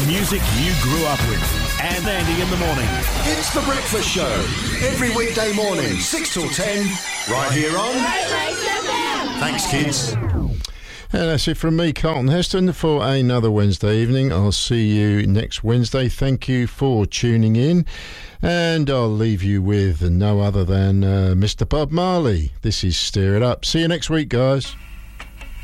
Music you grew up with. And Andy in the morning. It's The Breakfast Show. Every weekday morning, 6 till 10, right here on... Thanks, kids. And that's it from me, Carlton Heston, for another Wednesday evening. I'll see you next Wednesday. Thank you for tuning in. And I'll leave you with no other than Mr. Bob Marley. This is Stir It Up. See you next week, guys.